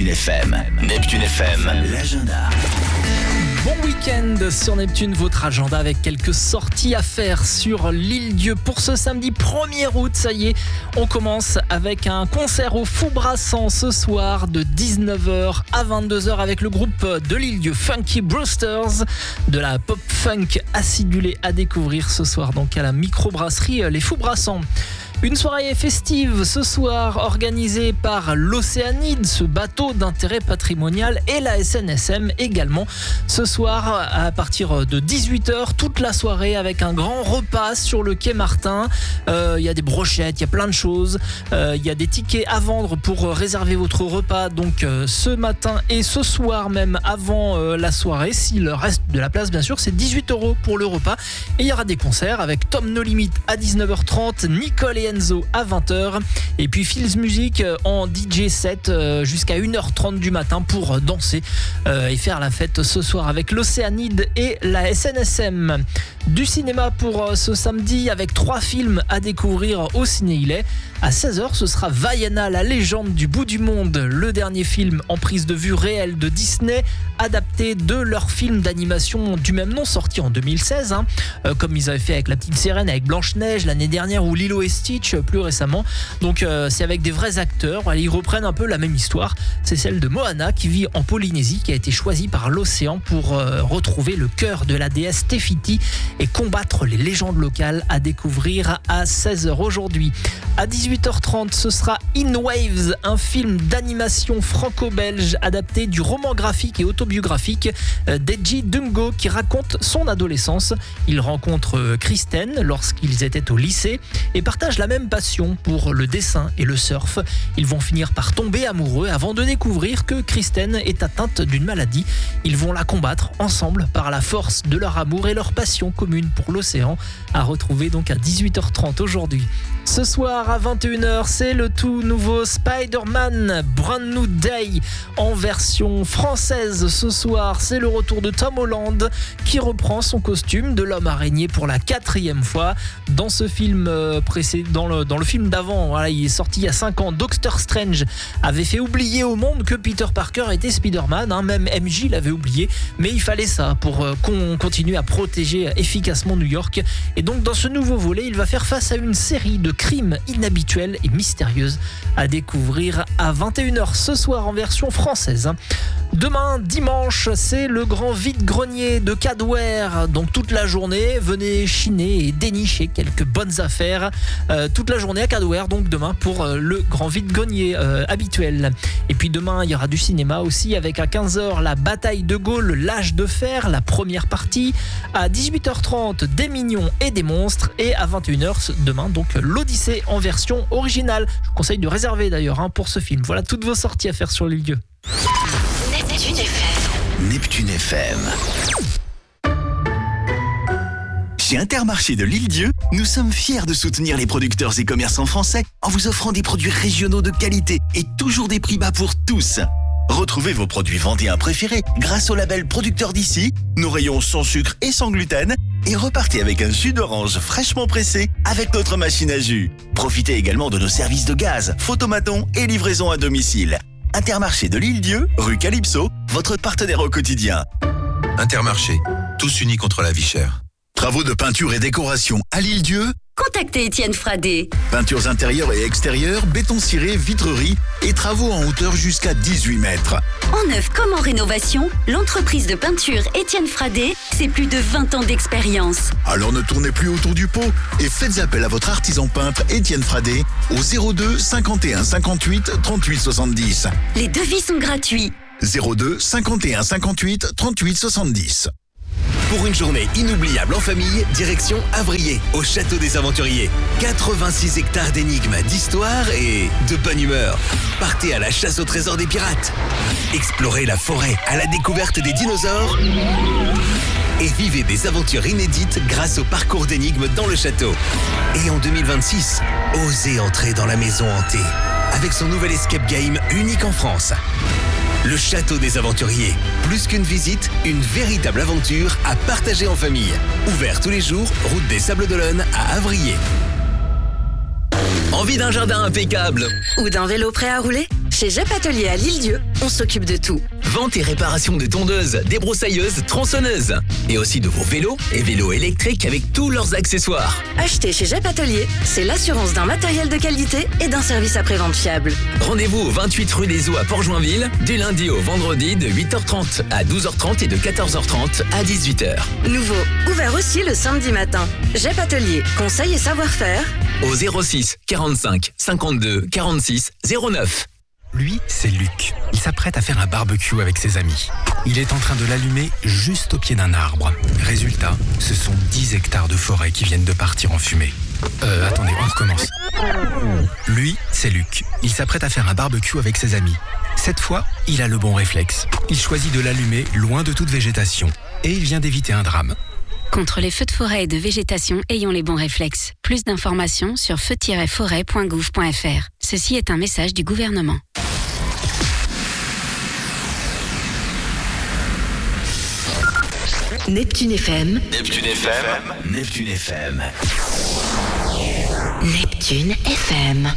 FM. Neptune FM, l'agenda. Bon week-end sur Neptune, votre agenda avec quelques sorties à faire sur l'Île-Dieu pour ce samedi 1er août. Ça y est, on commence avec un concert au Fou Brassens ce soir de 19h à 22h avec le groupe de l'Île-Dieu Funky Brewsters, de la pop-funk acidulée à découvrir ce soir donc à la microbrasserie Les Fous Brassens. Une soirée festive ce soir organisée par l'Océanide, ce bateau d'intérêt patrimonial, et la SNSM également. Ce soir à partir de 18h, toute la soirée avec un grand repas sur le quai Martin. Il y a des brochettes, il y a plein de choses. Il y a des tickets à vendre pour réserver votre repas donc ce matin et ce soir même avant la soirée. S'il reste de la place bien sûr, c'est 18€ pour le repas. Et il y aura des concerts avec Tom No Limit à 19h30, Nicole et Enzo à 20h et puis Feels Music en DJ set jusqu'à 1h30 du matin pour danser et faire la fête ce soir avec l'Océanide et la SNSM. Du cinéma pour ce samedi avec 3 films à découvrir au Ciné-Ilay. À 16h, ce sera Vaiana, la légende du bout du monde, le dernier film en prise de vue réelle de Disney, adapté de leur film d'animation du même nom, sorti en 2016, comme ils avaient fait avec La Petite Sirène, avec Blanche-Neige l'année dernière, ou Lilo et Stitch plus récemment. Donc c'est avec des vrais acteurs. Ils reprennent un peu la même histoire. C'est celle de Moana qui vit en Polynésie, qui a été choisie par l'océan pour retrouver le cœur de la déesse Te Fiti et combattre les légendes locales, à découvrir à 16h aujourd'hui. À 18h30, ce sera In Waves, un film d'animation franco-belge adapté du roman graphique et autobiographique d'Edgy Dungo qui raconte son adolescence. Il rencontre Kristen lorsqu'ils étaient au lycée et partagent la même passion pour le dessin et le surf. Ils vont finir par tomber amoureux avant de découvrir que Kristen est atteinte d'une maladie. Ils vont la combattre ensemble par la force de leur amour et leur passion commune pour l'océan, à retrouver donc à 18h30 aujourd'hui. Ce soir à 21h, c'est le tout nouveau Spider-Man Brand New Day en version française. Ce soir, c'est le retour de Tom Holland qui reprend son costume de l'homme araignée pour la 4e fois. Dans ce film précédent, dans le film d'avant, voilà, il est sorti il y a 5 ans. Doctor Strange avait fait oublier au monde que Peter Parker était Spider-Man, même MJ l'avait oublié, mais il fallait ça pour qu'on continue à protéger efficacement New York. Et donc dans ce nouveau volet, il va faire face à une série de crimes inhabituels et mystérieuses à découvrir à 21h ce soir en version française. Demain, dimanche, c'est le grand vide-grenier de Cadware. Donc toute la journée, venez chiner et dénicher quelques bonnes affaires. Toute la journée à Cadware, donc demain pour le grand vide-grenier habituel. Et puis demain, il y aura du cinéma aussi avec à 15h la bataille de Gaulle, l'âge de fer, la première partie. À 18h30, des mignons et des monstres. Et à 21h demain, donc l'Odyssée en version originale. Je vous conseille de réserver d'ailleurs pour ce film. Voilà toutes vos sorties à faire sur l'Île-Dieu. Neptune FM. Neptune FM. Chez Intermarché de l'Île-Dieu, nous sommes fiers de soutenir les producteurs et commerçants français en vous offrant des produits régionaux de qualité et toujours des prix bas pour tous. Retrouvez vos produits vendéens préférés grâce au label Producteur d'ici, nos rayons sans sucre et sans gluten, et repartez avec un jus d'orange fraîchement pressé avec notre machine à jus. Profitez également de nos services de gaz, photomaton et livraison à domicile. Intermarché de l'Île-Dieu, rue Calypso, votre partenaire au quotidien. Intermarché, tous unis contre la vie chère. Travaux de peinture et décoration à l'Île-Dieu. Contactez Étienne Fradé. Peintures intérieures et extérieures, béton ciré, vitrerie et travaux en hauteur jusqu'à 18 mètres. En neuf comme en rénovation, l'entreprise de peinture Étienne Fradé, c'est plus de 20 ans d'expérience. Alors ne tournez plus autour du pot et faites appel à votre artisan peintre Étienne Fradé au 02 51 58 38 70. Les devis sont gratuits. 02 51 58 38 70. Pour une journée inoubliable en famille, direction Avrier, au Château des Aventuriers. 86 hectares d'énigmes, d'histoire et de bonne humeur. Partez à la chasse au trésor des pirates. Explorez la forêt à la découverte des dinosaures. Et vivez des aventures inédites grâce au parcours d'énigmes dans le château. Et en 2026, osez entrer dans la maison hantée avec son nouvel escape game unique en France. Le Château des Aventuriers. Plus qu'une visite, une véritable aventure à partager en famille. Ouvert tous les jours, route des Sables d'Olonne à Avrier. Envie d'un jardin impeccable? Ou d'un vélo prêt à rouler? Chez Jep Atelier à l'Île-Dieu, on s'occupe de tout. Vente et réparation de tondeuses, débroussailleuses, tronçonneuses. Et aussi de vos vélos et vélos électriques avec tous leurs accessoires. Acheter chez Jep Atelier, c'est l'assurance d'un matériel de qualité et d'un service après-vente fiable. Rendez-vous au 28 rue des Eaux à Port-Joinville, du lundi au vendredi de 8h30 à 12h30 et de 14h30 à 18h. Nouveau, ouvert aussi le samedi matin. Jep Atelier, conseil et savoir-faire. Au 06 45 52 46 09. Lui, c'est Luc. Il s'apprête à faire un barbecue avec ses amis. Il est en train de l'allumer juste au pied d'un arbre. Résultat, ce sont 10 hectares de forêt qui viennent de partir en fumée. Attendez, on recommence. Lui, c'est Luc. Il s'apprête à faire un barbecue avec ses amis. Cette fois, il a le bon réflexe. Il choisit de l'allumer loin de toute végétation. Et il vient d'éviter un drame. Contre les feux de forêt et de végétation, ayons les bons réflexes. Plus d'informations sur feu-forêt.gouv.fr. Ceci est un message du gouvernement. Neptune FM. Neptune FM. Neptune FM. Neptune FM.